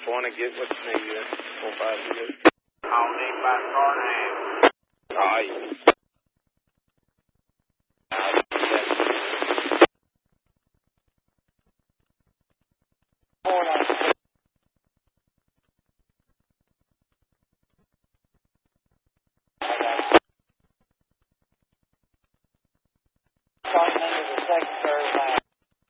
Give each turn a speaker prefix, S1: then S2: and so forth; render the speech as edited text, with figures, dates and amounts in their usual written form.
S1: phone and get what's name here. 4 5
S2: I'll need by car name.
S1: Aye.